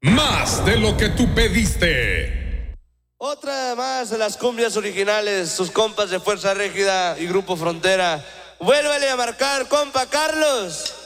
Más de lo que tú pediste. Otra más de las cumbias originales, sus compas de Fuerza Régida y Grupo Frontera. Vuélvele a marcar, compa Carlos.